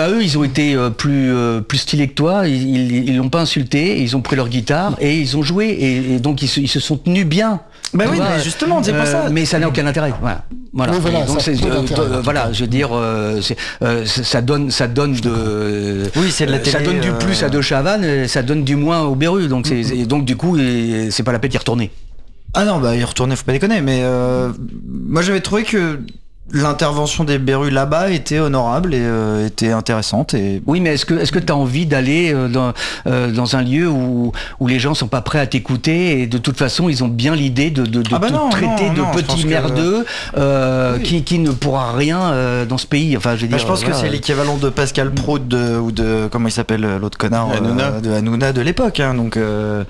eux, ils ont été plus stylés que toi. Ils l'ont pas insulté. Ils ont pris leur guitare et ils ont joué. Et donc ils se sont tenus bien. Bah oui, mais justement, c'est pas ça. Mais ça n'a aucun intérêt. Voilà. Oui, voilà, donc voilà, je veux dire, ça donne de. Oui, c'est de la télé. Ça donne du plus à De Chavannes, et ça donne du moins au Berru. Donc et donc du coup, c'est pas la peine d'y retourner. Ah non, bah y retourner, faut pas déconner. Mais moi, j'avais trouvé que l'intervention des Berru là-bas était honorable et était intéressante. Et... Oui, mais est-ce que tu as envie d'aller dans un lieu où les gens sont pas prêts à t'écouter et de toute façon ils ont bien l'idée de traiter de petits merdeux qui ne pourra rien dans ce pays. Enfin, je veux dire, je pense que c'est l'équivalent de Pascal Praud ou de comment il s'appelle l'autre connard de Hanouna de l'époque. Hein, donc.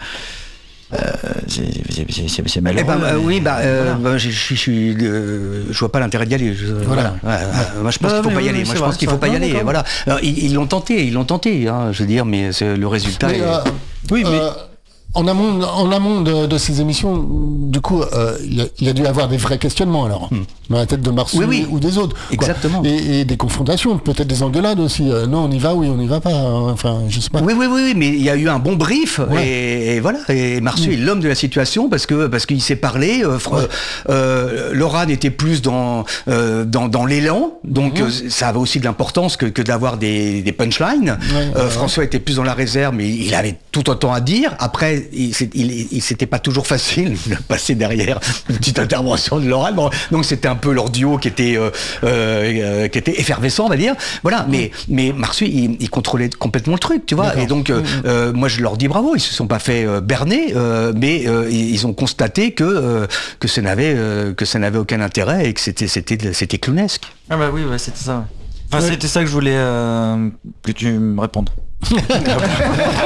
C'est malheureux. Je vois pas l'intérêt d'y aller. Moi, je pense qu'il faut pas y aller. Moi, je pense qu'il faut pas y aller. Voilà. Alors, ils l'ont tenté. Hein, je veux dire, mais le résultat. Mais en amont de ces émissions, du coup, il a dû y avoir des vrais questionnements alors, dans la tête de Marceau ou des autres. Exactement. Et des confrontations, peut-être des engueulades aussi. Non, on y va, oui, on y va pas. Enfin, je sais pas. Oui, mais il y a eu un bon brief et voilà. Et Marceau est l'homme de la situation parce qu'il s'est parlé. Laura n'était plus dans l'élan, donc ça avait aussi de l'importance que d'avoir des punchlines. François était plus dans la réserve, mais il avait tout autant à dire. Après, c'était pas toujours facile de passer derrière une petite intervention de Laura. Bon, donc c'était un peu leur duo qui était effervescent, on va dire. Voilà, mais Marceau, il contrôlait complètement le truc, tu vois. Et donc, moi, je leur dis bravo. Ils se sont pas fait berner, mais ils ont constaté que ça n'avait aucun intérêt et que c'était clownesque. Ah bah oui, c'était ça. Enfin, c'était ça que je voulais que tu me répondes.